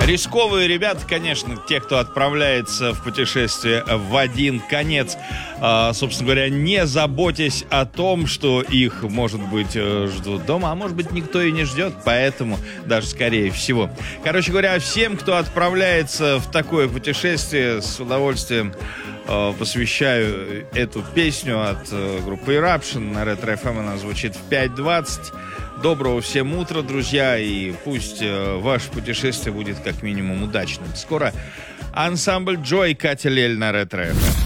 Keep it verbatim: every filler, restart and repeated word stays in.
Рисковые ребята, конечно, те, кто отправляется в путешествие в один конец. А, собственно говоря, не заботясь о том, что их, может быть, ждут дома, а может быть, никто и не ждет, поэтому даже скорее всего. Короче говоря, всем, кто отправляется в такое путешествие, с удовольствием э, посвящаю эту песню от э, группы Eruption. На Ретро эф эм она звучит в пять двадцать. Доброго всем утра, друзья, и пусть э, ваше путешествие будет как минимум удачным. Скоро ансамбль Джой, Катя Лель на Ретро эф эм.